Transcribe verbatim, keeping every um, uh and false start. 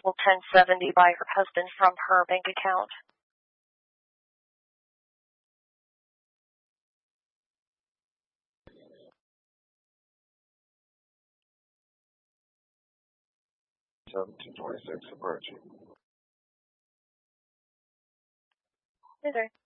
Local ten seventy by her husband from her bank account. seventeen twenty-six, Apache. Yes, sir.